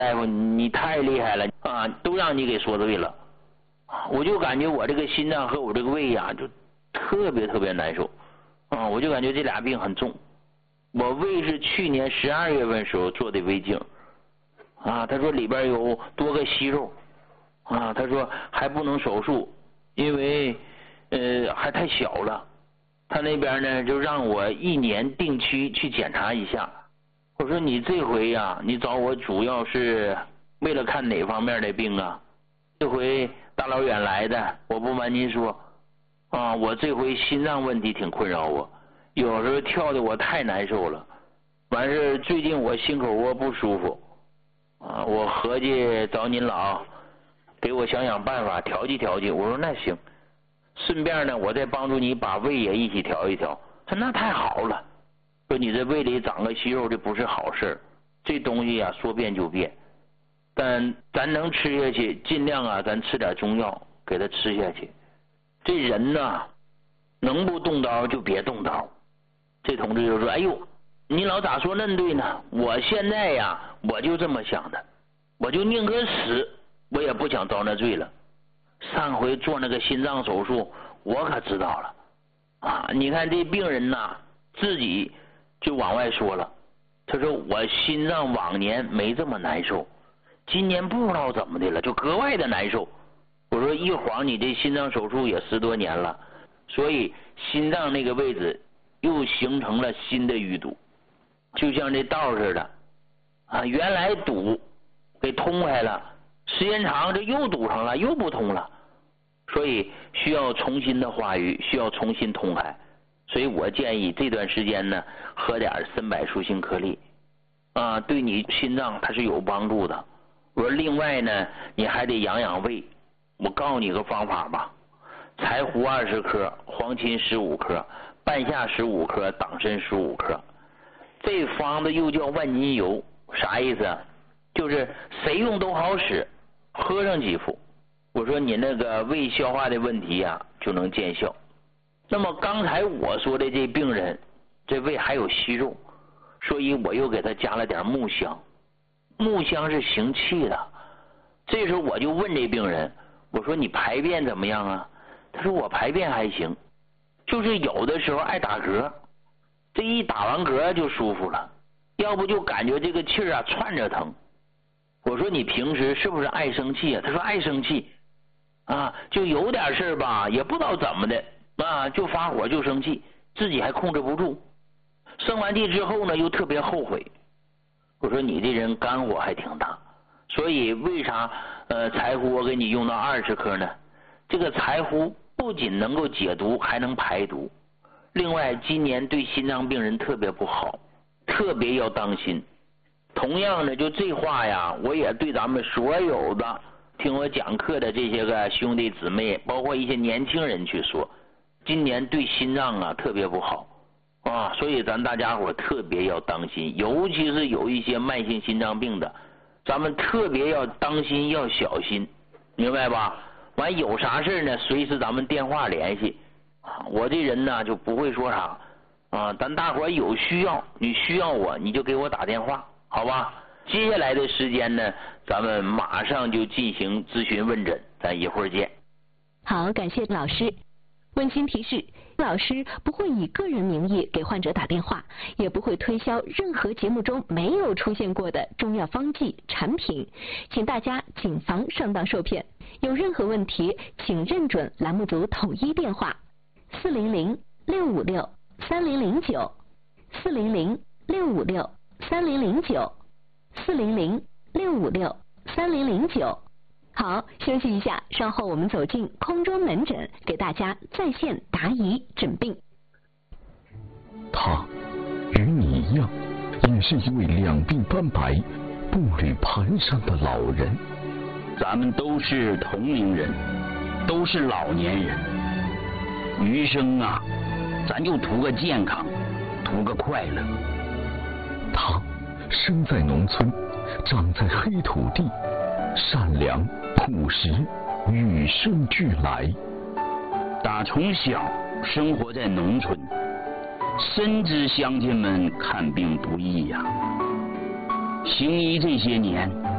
大夫你太厉害了啊，都让你给说对了。我就感觉我这个心脏和我这个胃呀，就特别难受啊，我就感觉这俩病很重。我胃是去年12月份时候做的胃镜啊，他说里边有多个息肉啊，他说还不能手术，因为还太小了。他那边呢就让我1年定期去检查一下。我说你这回呀，你找我主要是为了看哪方面的病啊？这回大老远来的，我不瞒您说啊，我这回心脏问题挺困扰我，有时候跳的我太难受了。完事最近我心口窝不舒服啊，我合计找您老给我想办法调剂调剂。我说那行，顺便呢我再帮助你把胃也一起调一调。他说那太好了，说你这胃里长个息肉这不是好事，这东西啊说变就变，但咱能吃下去尽量啊咱吃点中药给他吃下去。这人呢能不动刀就别动刀。这同志就说哎呦你老咋说那对呢，我现在呀我就这么想的，我就宁可死我也不想遭那罪了。上回做那个心脏手术我可知道了啊，你看这病人呐自己就往外说了，他说我心脏往年没这么难受，今年不知道怎么的了就格外的难受。我说一晃你这心脏手术也10多年了，所以心脏那个位置又形成了新的淤堵，就像这道似的啊，原来堵给通开了，时间长这又堵上了又不通了，所以需要重新的化瘀，需要重新通开。所以我建议这段时间呢喝点参柏树心颗粒啊，对你心脏它是有帮助的。我说另外呢你还得养胃，我告诉你个方法吧，柴胡20克，黄芩15克，半夏15克，党参15克。这方子又叫万金油，啥意思啊？就是谁用都好使，喝上几副，我说你那个胃消化的问题啊就能见效。那么刚才我说的这病人这胃还有息肉，所以我又给他加了点木香。木香是行气的。这时候我就问这病人，我说你排便怎么样啊？他说我排便还行，就是有的时候爱打嗝，这一打完嗝就舒服了，要不就感觉这个气儿啊窜着疼。我说你平时是不是爱生气啊？他说爱生气啊，就有点事儿吧也不知道怎么的啊，就发火就生气，自己还控制不住，生完气之后呢又特别后悔。我说你这人肝火还挺大，所以为啥柴胡我给你用到20克呢？这个柴胡不仅能够解毒还能排毒，另外今年对心脏病人特别不好，特别要当心。同样的就这话呀我也对咱们所有的听我讲课的这些个兄弟姊妹，包括一些年轻人去说，今年对心脏啊特别不好啊，所以咱大家伙特别要当心，尤其是有一些慢性心脏病的，咱们特别要当心要小心，明白吧？完有啥事呢随时咱们电话联系啊，我这人呢就不会说啥啊，咱大伙有需要，你需要我你就给我打电话，好吧？接下来的时间呢咱们马上就进行咨询问诊，咱一会儿见。 好，感谢老师。温馨提示，老师不会以个人名义给患者打电话，也不会推销任何节目中没有出现过的中药方剂产品，请大家谨防上当受骗。有任何问题请认准栏目组统一电话400-656-3009 400-656-3009 400-656-3009。好，休息一下，稍后我们走进空中门诊，给大家在线答疑诊病。 他与你一样，也是一位两鬓斑白、步履蹒跚的老人。 咱们都是同龄人，都是老年人，余生啊，咱就图个健康，图个快乐。 他生在农村，长在黑土地，善良朴实，与生俱来。 打从小生活在农村，深知乡亲们看病不易呀。行医这些年，